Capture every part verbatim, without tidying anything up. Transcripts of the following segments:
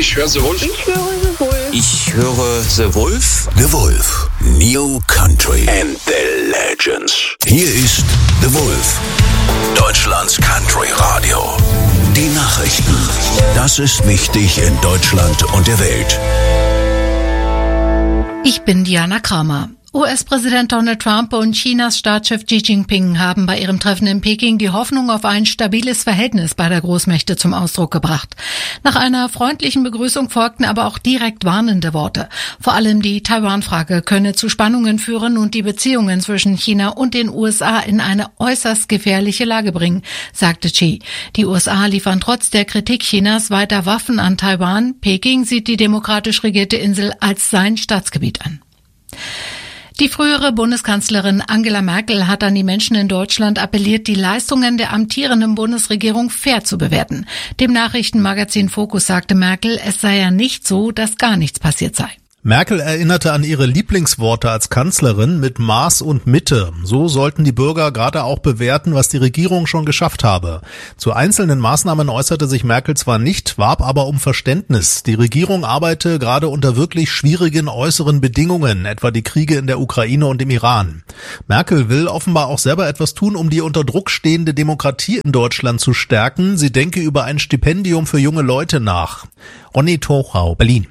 Ich höre The Wolf. Ich höre The Wolf. Ich höre The Wolf. The Wolf. New Country and the Legends. Hier ist The Wolf. Deutschlands Country Radio. Die Nachrichten. Das ist wichtig in Deutschland und der Welt. Ich bin Diana Kramer. U S-Präsident Donald Trump und Chinas Staatschef Xi Jinping haben bei ihrem Treffen in Peking die Hoffnung auf ein stabiles Verhältnis beider Großmächte zum Ausdruck gebracht. Nach einer freundlichen Begrüßung folgten aber auch direkt warnende Worte. Vor allem die Taiwan-Frage könne zu Spannungen führen und die Beziehungen zwischen China und den U S A in eine äußerst gefährliche Lage bringen, sagte Xi. Die U S A liefern trotz der Kritik Chinas weiter Waffen an Taiwan. Peking sieht die demokratisch regierte Insel als sein Staatsgebiet an. Die frühere Bundeskanzlerin Angela Merkel hat an die Menschen in Deutschland appelliert, die Leistungen der amtierenden Bundesregierung fair zu bewerten. Dem Nachrichtenmagazin Focus sagte Merkel, es sei ja nicht so, dass gar nichts passiert sei. Merkel erinnerte an ihre Lieblingsworte als Kanzlerin mit Maß und Mitte. So sollten die Bürger gerade auch bewerten, was die Regierung schon geschafft habe. Zu einzelnen Maßnahmen äußerte sich Merkel zwar nicht, warb aber um Verständnis. Die Regierung arbeite gerade unter wirklich schwierigen äußeren Bedingungen, etwa die Kriege in der Ukraine und im Iran. Merkel will offenbar auch selber etwas tun, um die unter Druck stehende Demokratie in Deutschland zu stärken. Sie denke über ein Stipendium für junge Leute nach. Ronny Tochau, Berlin.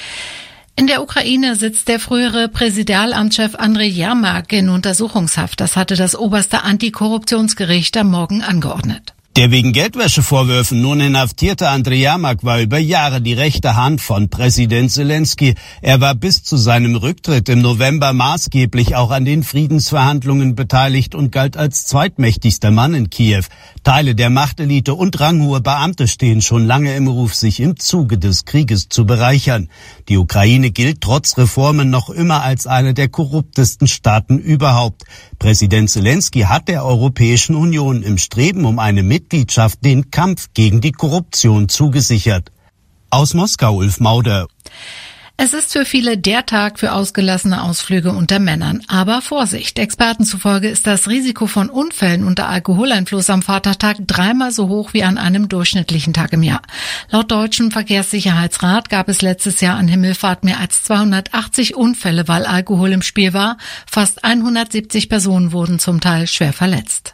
In der Ukraine sitzt der frühere Präsidialamtschef Andrei Jermak in Untersuchungshaft. Das hatte das oberste Antikorruptionsgericht am Morgen angeordnet. Der wegen Geldwäschevorwürfen nun inhaftierte Andrei Jermak war über Jahre die rechte Hand von Präsident Zelensky. Er war bis zu seinem Rücktritt im November maßgeblich auch an den Friedensverhandlungen beteiligt und galt als zweitmächtigster Mann in Kiew. Teile der Machtelite und ranghohe Beamte stehen schon lange im Ruf, sich im Zuge des Krieges zu bereichern. Die Ukraine gilt trotz Reformen noch immer als eine der korruptesten Staaten überhaupt. Präsident Zelensky hat der Europäischen Union im Streben um eine Mitgliedschaft den Kampf gegen die Korruption zugesichert. Aus Moskau, Ulf Mauder. Es ist für viele der Tag für ausgelassene Ausflüge unter Männern. Aber Vorsicht! Experten zufolge ist das Risiko von Unfällen unter Alkoholeinfluss am Vatertag dreimal so hoch wie an einem durchschnittlichen Tag im Jahr. Laut Deutschem Verkehrssicherheitsrat gab es letztes Jahr an Himmelfahrt mehr als zweihundertachtzig Unfälle, weil Alkohol im Spiel war. Fast hundertsiebzig Personen wurden zum Teil schwer verletzt.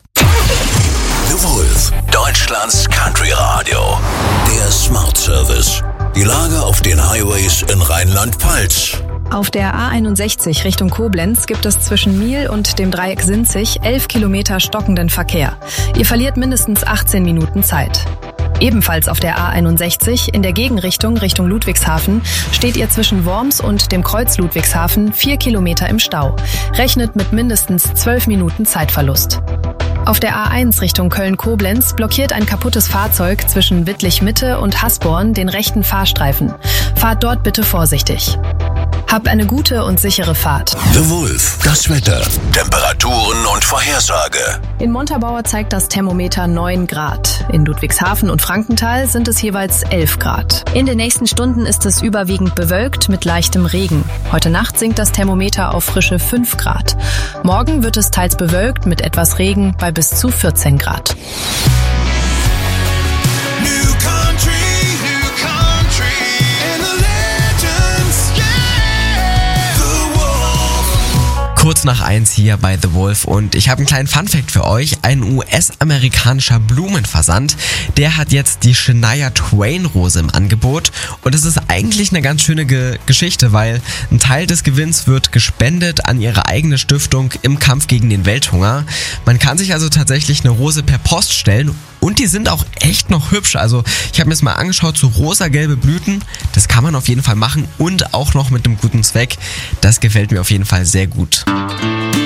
The Wolf, Deutschlands Country Radio. Der Smart Service. Die Lage auf den Highways in Rheinland-Pfalz. Auf der A einundsechzig Richtung Koblenz gibt es zwischen Miel und dem Dreieck Sinzig elf Kilometer stockenden Verkehr. Ihr verliert mindestens achtzehn Minuten Zeit. Ebenfalls auf der A einundsechzig in der Gegenrichtung Richtung Ludwigshafen steht ihr zwischen Worms und dem Kreuz Ludwigshafen vier Kilometer im Stau. Rechnet mit mindestens zwölf Minuten Zeitverlust. Auf der A eins Richtung Köln-Koblenz blockiert ein kaputtes Fahrzeug zwischen Wittlich-Mitte und Hasborn den rechten Fahrstreifen. Fahrt dort bitte vorsichtig. Habt eine gute und sichere Fahrt. The Wolf, das Wetter, Temperaturen und Vorhersage. In Montabaur zeigt das Thermometer neun Grad. In Ludwigshafen und Frankenthal sind es jeweils elf Grad. In den nächsten Stunden ist es überwiegend bewölkt mit leichtem Regen. Heute Nacht sinkt das Thermometer auf frische fünf Grad. Morgen wird es teils bewölkt mit etwas Regen bei bis zu vierzehn Grad. Kurz nach eins hier bei The Wolf und ich habe einen kleinen Funfact für euch. Ein U S-amerikanischer Blumenversand, der hat jetzt die Shania Twain Rose im Angebot und es ist eigentlich eine ganz schöne Ge- Geschichte, weil ein Teil des Gewinns wird gespendet an ihre eigene Stiftung im Kampf gegen den Welthunger. Man kann sich also tatsächlich eine Rose per Post stellen und die sind auch echt noch hübsch. Also ich habe mir das mal angeschaut, so rosa-gelbe Blüten, das kann man auf jeden Fall machen und auch noch mit einem guten Zweck. Das gefällt mir auf jeden Fall sehr gut.